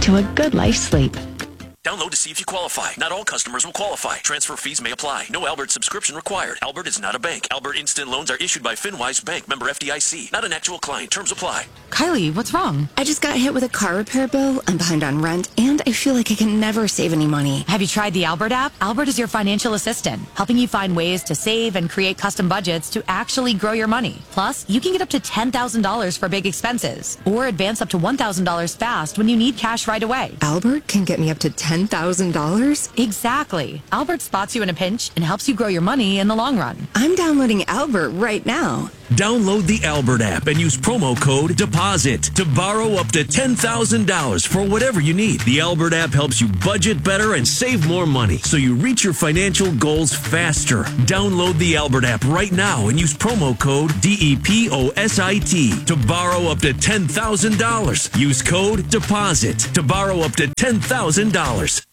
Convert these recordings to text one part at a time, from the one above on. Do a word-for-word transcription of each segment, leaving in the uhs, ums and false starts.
to a good night's sleep. Download to see if you qualify. Not all customers will qualify. Transfer fees may apply. No Albert subscription required. Albert is not a bank. Albert Instant Loans are issued by FinWise Bank, member F D I C. Not an actual client. Terms apply. Kylie, what's wrong? I just got hit with a car repair bill. I'm behind on rent, and I feel like I can never save any money. Have you tried the Albert app? Albert is your financial assistant, helping you find ways to save and create custom budgets to actually grow your money. Plus, you can get up to ten thousand dollars for big expenses, or advance up to one thousand dollars fast when you need cash right away. Albert can get me up to ten thousand dollars? Exactly. Albert spots you in a pinch and helps you grow your money in the long run. I'm downloading Albert right now. Download the Albert app and use promo code DEPOSIT to borrow up to ten thousand dollars for whatever you need. The Albert app helps you budget better and save more money so you reach your financial goals faster. Download the Albert app right now and use promo code D E P O S I T to borrow up to ten thousand dollars. Use code DEPOSIT to borrow up to ten thousand dollars.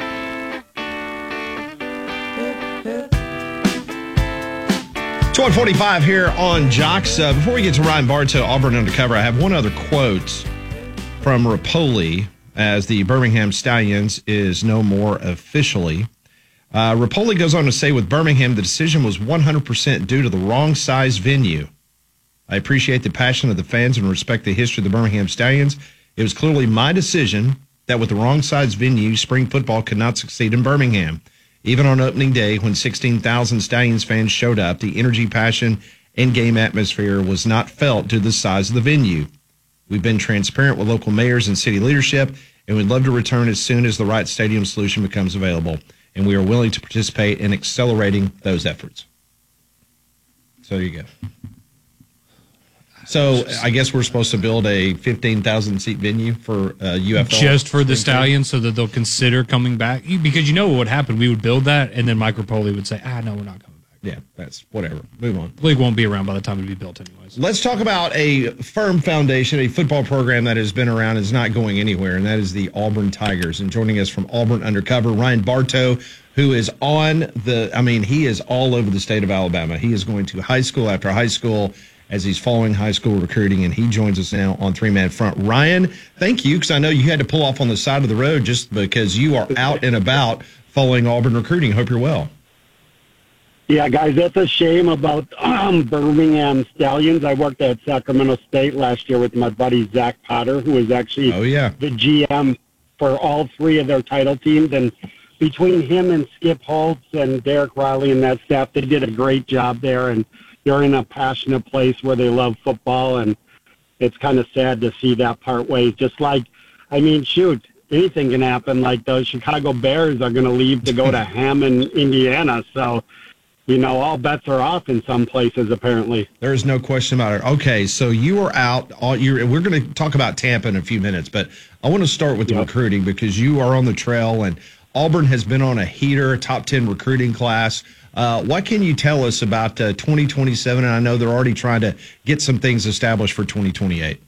one forty-five here on Jocks. Uh, before we get to Ryan Bartow, Auburn Undercover, I have one other quote from Rapoli as the Birmingham Stallions is no more officially. Uh, Rapoli goes on to say, with Birmingham, the decision was one hundred percent due to the wrong size venue. I appreciate the passion of the fans and respect the history of the Birmingham Stallions. It was clearly my decision that with the wrong size venue, spring football could not succeed in Birmingham. Even on opening day, when sixteen thousand Stallions fans showed up, the energy, passion, and game atmosphere was not felt due to the size of the venue. We've been transparent with local mayors and city leadership, and we'd love to return as soon as the right stadium solution becomes available. And we are willing to participate in accelerating those efforts. So there you go. So I guess we're supposed to build a fifteen thousand seat venue for uh, U F L. Just for the Stallions so that they'll consider coming back. Because you know what would happen? We would build that, and then Mike Rapoli would say, ah, no, we're not coming back. Yeah, that's whatever. Move on. The league won't be around by the time it'll be built anyways. Let's talk about a firm foundation, a football program that has been around and is not going anywhere, and that is the Auburn Tigers. And joining us from Auburn Undercover, Ryan Bartow, who is on the, I mean, he is all over the state of Alabama. He is going to high school after high school as he's following high school recruiting, and he joins us now on Three Man Front. Ryan, thank you, because I know you had to pull off on the side of the road just because you are out and about following Auburn recruiting. Hope you're well. Yeah, guys, that's a shame about um, Birmingham Stallions. I worked at Sacramento State last year with my buddy Zach Potter, who was actually oh, yeah. the G M for all three of their title teams. And between him and Skip Holtz and Derek Riley and that staff, they did a great job there. And they're in a passionate place where they love football, and it's kind of sad to see that part ways. Just like, I mean, shoot, anything can happen. Like the Chicago Bears are going to leave to go to Hammond, Indiana. So, you know, all bets are off in some places, apparently. There is no question about it. Okay, so you are out. All you're, we're going to talk about Tampa in a few minutes, but I want to start with the yep. recruiting because you are on the trail, and Auburn has been on a heater, top ten recruiting class. Uh, what can you tell us about uh, twenty twenty-seven? And I know they're already trying to get some things established for twenty twenty-eight.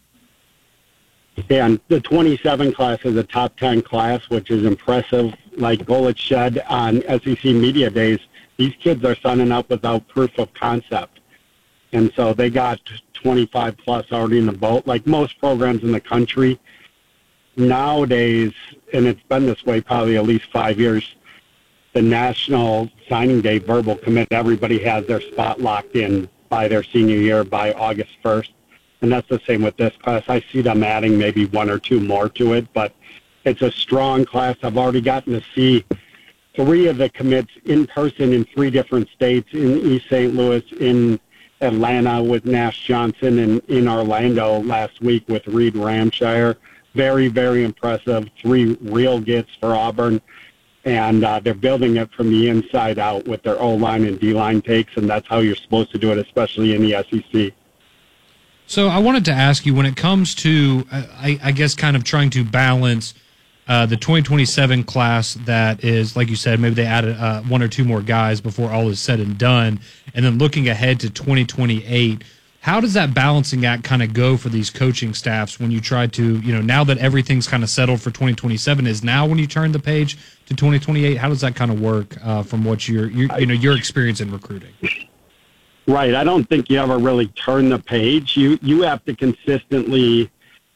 Yeah, and the twenty-seven class is a top ten class, which is impressive. Like Golich said on S E C Media Days, these kids are signing up without proof of concept. And so they got twenty-five plus already in the boat. Like most programs in the country nowadays, and it's been this way probably at least five years, the national signing day verbal commit, everybody has their spot locked in by their senior year by August first. And that's the same with this class. I see them adding maybe one or two more to it, but it's a strong class. I've already gotten to see three of the commits in person in three different states, in East Saint Louis, in Atlanta with Nash Johnson, and in Orlando last week with Reed Ramshire. Very, very impressive. Three real gets for Auburn. And uh, they're building it from the inside out with their O-line and D-line takes, and that's how you're supposed to do it, especially in the S E C. So I wanted to ask you, when it comes to, I, I guess, kind of trying to balance uh, the twenty twenty-seven class that is, like you said, maybe they added uh, one or two more guys before all is said and done, and then looking ahead to twenty twenty-eight, how does that balancing act kind of go for these coaching staffs when you try to, you know, now that everything's kind of settled for twenty twenty-seven, is now when you turn the page to twenty twenty-eight? How does that kind of work uh, from what your, your, you know, your experience in recruiting? Right. I don't think you ever really turn the page. You you have to consistently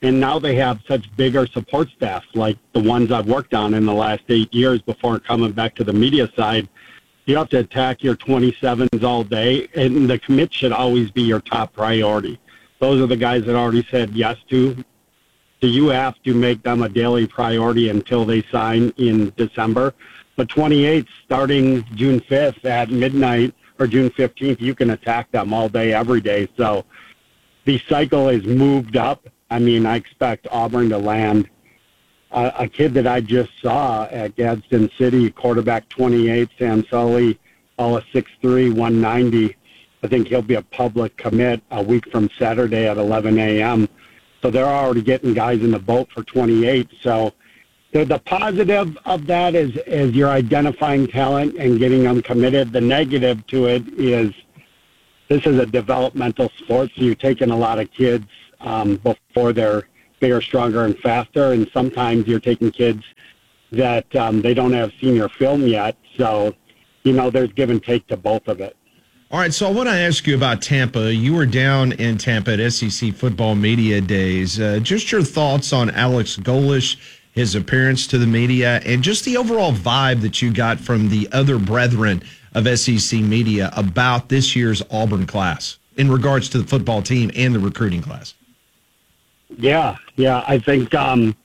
And now they have such bigger support staff, like the ones I've worked on in the last eight years before coming back to the media side. You have to attack your twenty-sevens all day, and the commit should always be your top priority. Those are the guys that already said yes to. So you have to make them a daily priority until they sign in December. But twenty-eights, starting June fifth at midnight or June fifteenth, you can attack them all day, every day. So the cycle is moved up. I mean, I expect Auburn to land uh, a kid that I just saw at Gadsden City, quarterback twenty-eight, Sam Sully, all a six three, one ninety. I think he'll be a public commit a week from Saturday at eleven a.m. So they're already getting guys in the boat for twenty-eight. So the, the positive of that is, is you're identifying talent and getting them committed. The negative to it is this is a developmental sport, so you're taking a lot of kids um, before they're bigger, stronger, and faster. And sometimes you're taking kids that um, they don't have senior film yet. So, you know, there's give and take to both of it. All right, so I want to ask you about Tampa. You were down in Tampa at S E C Football Media Days. Uh, just your thoughts on Alex Golesh, his appearance to the media, and just the overall vibe that you got from the other brethren of S E C Media about this year's Auburn class in regards to the football team and the recruiting class. Yeah, yeah, I think um,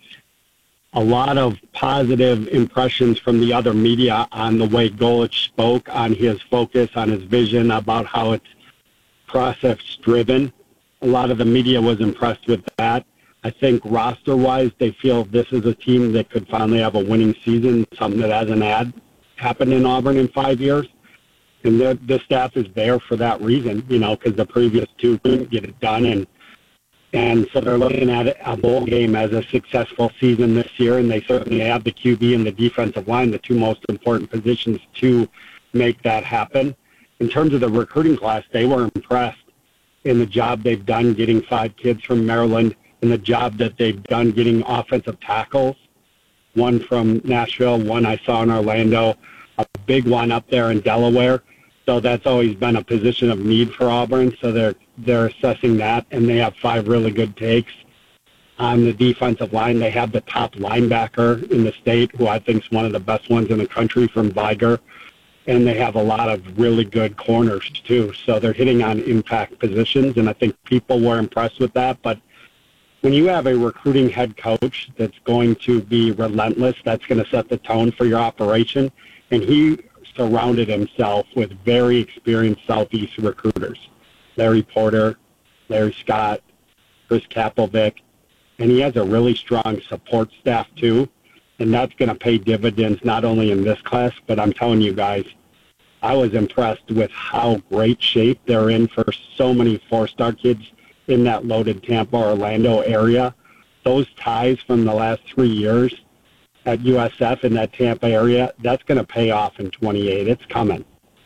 a lot of positive impressions from the other media on the way Golesh spoke, on his focus, on his vision about how it's process-driven. A lot of the media was impressed with that. I think roster-wise, they feel this is a team that could finally have a winning season, something that hasn't had happened in Auburn in five years. And the, the staff is there for that reason, you know, because the previous two couldn't get it done. And And so they're looking at a bowl game as a successful season this year, and they certainly have the Q B and the defensive line, the two most important positions to make that happen. In terms of the recruiting class, they were impressed in the job they've done getting five kids from Maryland, and the job that they've done getting offensive tackles, one from Nashville, one I saw in Orlando, a big one up there in Delaware. So that's always been a position of need for Auburn. So they're they're assessing that, and they have five really good takes. On the defensive line, they have the top linebacker in the state, who I think is one of the best ones in the country, from Viger. And they have a lot of really good corners, too. So they're hitting on impact positions, and I think people were impressed with that. But when you have a recruiting head coach that's going to be relentless, that's going to set the tone for your operation. And he surrounded himself with very experienced Southeast recruiters. Larry Porter, Larry Scott, Chris Kapovic, and he has a really strong support staff too, and that's going to pay dividends not only in this class, but I'm telling you guys, I was impressed with how great shape they're in for so many four-star kids in that loaded Tampa, Orlando area. Those ties from the last three years at U S F in that Tampa area, that's going to pay off in twenty-eight. It's coming.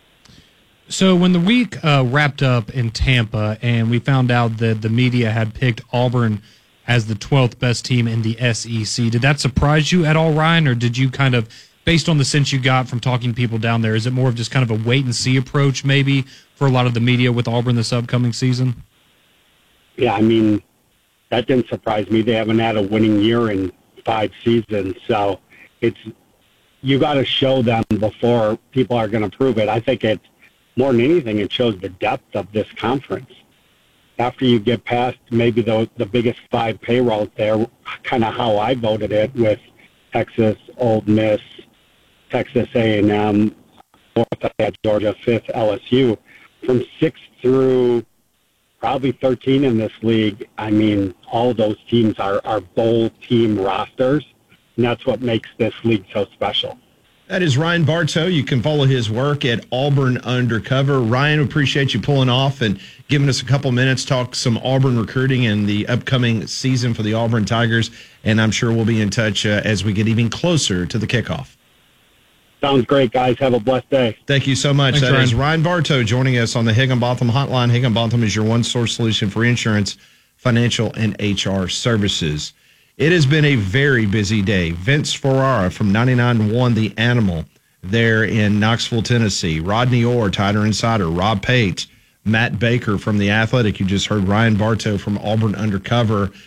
So when the week uh, wrapped up in Tampa and we found out that the media had picked Auburn as the twelfth best team in the S E C, did that surprise you at all, Ryan, or did you kind of, based on the sense you got from talking to people down there, is it more of just kind of a wait-and-see approach maybe for a lot of the media with Auburn this upcoming season? Yeah, I mean, that didn't surprise me. They haven't had a winning year in five seasons, so it's you got to show them before people are going to prove it. I think it, more than anything, it shows the depth of this conference. After you get past maybe the the biggest five payrolls there, kind of how I voted it with Texas, Ole Miss, Texas A and M, fourth I had Georgia, fifth L S U, from six through probably thirteen in this league. I mean, all those teams are, are bowl team rosters, and that's what makes this league so special. That is Ryan Bartow. You can follow his work at Auburn Undercover. Ryan, appreciate you pulling off and giving us a couple minutes, talk some Auburn recruiting and the upcoming season for the Auburn Tigers, and I'm sure we'll be in touch uh, as we get even closer to the kickoff. Sounds great, guys. Have a blessed day. Thank you so much. Thanks, That Ryan. is Ryan Bartow joining us on the Higginbotham Hotline. Higginbotham is your one-source solution for insurance, financial, and H R services. It has been a very busy day. Vince Ferrara from ninety-nine point one The Animal there in Knoxville, Tennessee. Rodney Orr, Tighter Insider. Rob Pate. Matt Baker from The Athletic. You just heard Ryan Bartow from Auburn Undercover.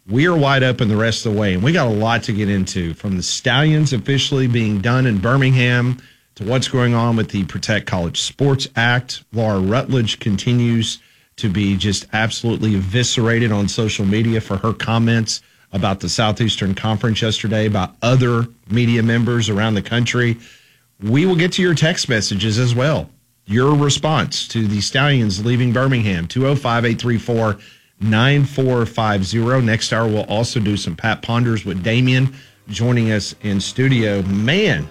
we are wide open the rest of the way. And we got a lot to get into, from the Stallions officially being done in Birmingham to what's going on with the Protect College Sports Act. Laura Rutledge continues to be just absolutely eviscerated on social media for her comments about the Southeastern Conference yesterday, about other media members around the country. We will get to your text messages as well. Your response to the Stallions leaving Birmingham, two oh five, eight three four, nine four five zero. Next hour, we'll also do some Pat Ponders with Damien joining us in studio. Man.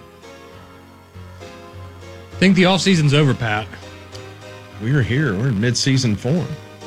I think the offseason's over, Pat. We're here. We're in mid-season form.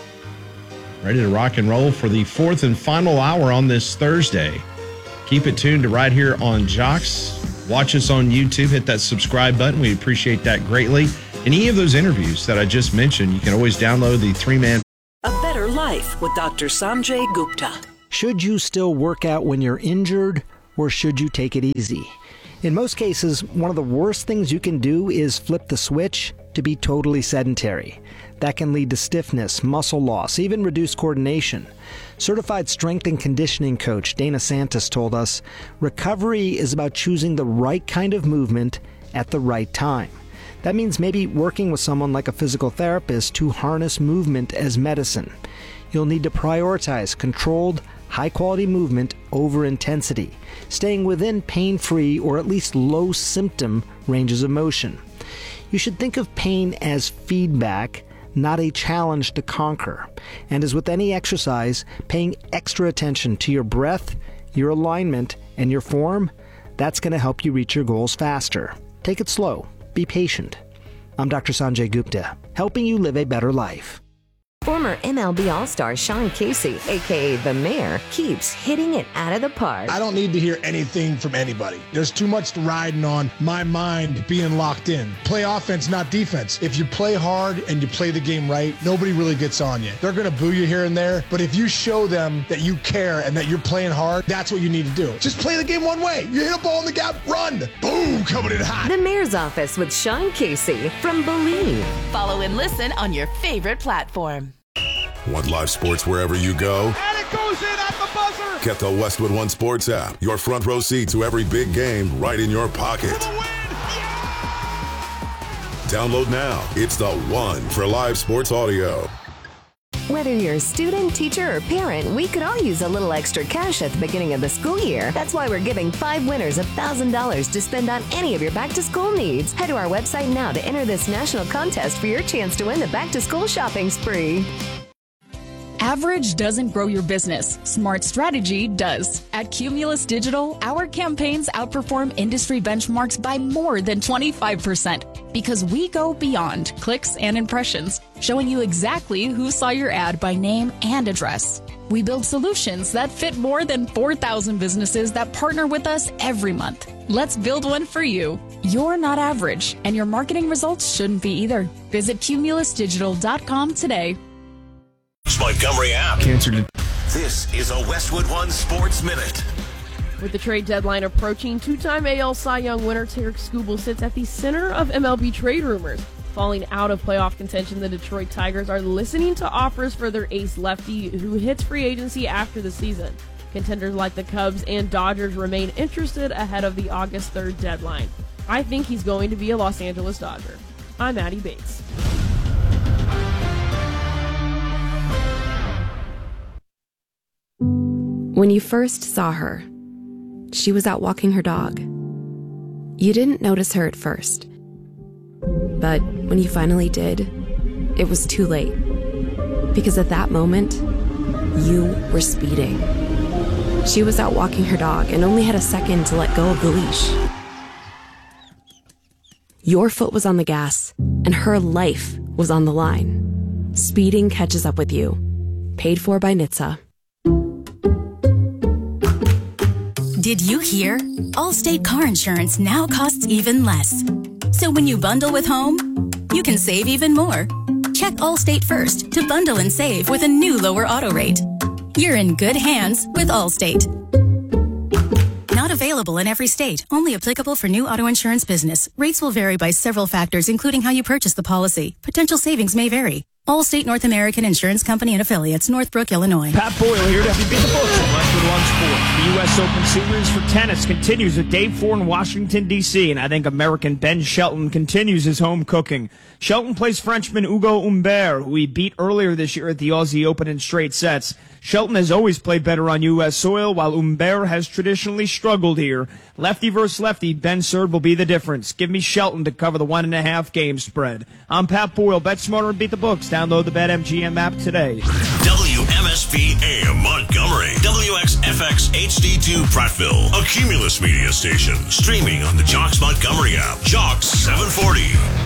Ready to rock and roll for the fourth and final hour on this Thursday. Keep it tuned to right here on Jocks. Watch us on YouTube. Hit that subscribe button. We appreciate that greatly. Any of those interviews that I just mentioned, you can always download the three-man. A Better Life with Doctor Sanjay Gupta. Should you still work out when you're injured, or should you take it easy? In most cases, one of the worst things you can do is flip the switch to be totally sedentary. That can lead to stiffness, muscle loss, even reduced coordination. Certified strength and conditioning coach Dana Santos told us, recovery is about choosing the right kind of movement at the right time. That means maybe working with someone like a physical therapist to harness movement as medicine. You'll need to prioritize controlled, high-quality movement over intensity, staying within pain-free or at least low-symptom ranges of motion. You should think of pain as feedback, not a challenge to conquer. And as with any exercise, paying extra attention to your breath, your alignment, and your form, that's going to help you reach your goals faster. Take it slow. Be patient. I'm Doctor Sanjay Gupta, helping you live a better life. Former M L B All-Star Sean Casey, a k a. The Mayor, keeps hitting it out of the park. I don't need to hear anything from anybody. There's too much riding on my mind being locked in. Play offense, not defense. If you play hard and you play the game right, nobody really gets on you. They're going to boo you here and there, but if you show them that you care and that you're playing hard, that's what you need to do. Just play the game one way. You hit a ball in the gap, run. Boom, coming in hot. The Mayor's Office with Sean Casey from Believe. Follow and listen on your favorite platform. Want live sports wherever you go? And it goes in at the buzzer! Get the Westwood One Sports app. Your front row seat to every big game right in your pocket. For the win! Yeah! Download now. It's the one for live sports audio. Whether you're a student, teacher, or parent, we could all use a little extra cash at the beginning of the school year. That's why we're giving five winners one thousand dollars to spend on any of your back-to-school needs. Head to our website now to enter this national contest for your chance to win the back-to-school shopping spree. Average doesn't grow your business. Smart strategy does. At Cumulus Digital, our campaigns outperform industry benchmarks by more than twenty-five percent because we go beyond clicks and impressions, showing you exactly who saw your ad by name and address. We build solutions that fit more than four thousand businesses that partner with us every month. Let's build one for you. You're not average, and your marketing results shouldn't be either. Visit cumulus digital dot com today. Montgomery app. Cancer. This is a Westwood One Sports Minute. With the trade deadline approaching, two-time A L Cy Young winner Tarik Skubal sits at the center of M L B trade rumors. Falling out of playoff contention, the Detroit Tigers are listening to offers for their ace lefty, who hits free agency after the season. Contenders like the Cubs and Dodgers remain interested ahead of the August third deadline. I think he's going to be a Los Angeles Dodger. I'm Maddie Bates. When you first saw her, she was out walking her dog. You didn't notice her at first. But when you finally did, it was too late. Because at that moment, you were speeding. She was out walking her dog and only had a second to let go of the leash. Your foot was on the gas, and her life was on the line. Speeding catches up with you. Paid for by N H T S A. Did you hear? Allstate car insurance now costs even less. So when you bundle with home, you can save even more. Check Allstate first to bundle and save with a new lower auto rate. You're in good hands with Allstate. Not available in every state. Only applicable for new auto insurance business. Rates will vary by several factors, including how you purchase the policy. Potential savings may vary. Allstate North American Insurance Company and Affiliates, Northbrook, Illinois. Pat Boyle here to help you beat the books. sports. The U S Open Series for tennis continues with day four in Washington, D C, and I think American Ben Shelton continues his home cooking. Shelton plays Frenchman Hugo Humbert, who he beat earlier this year at the Aussie Open in straight sets. Shelton has always played better on U S soil, while Humbert has traditionally struggled here. Lefty versus lefty, Ben served will be the difference. Give me Shelton to cover the one and a half game spread. I'm Pat Boyle. Bet smarter and beat the books. Download the BetMGM app today. W M S P A M Montgomery, W X F X H D two Prattville, a Cumulus media station, streaming on the Jocks Montgomery app. Jocks seven forty.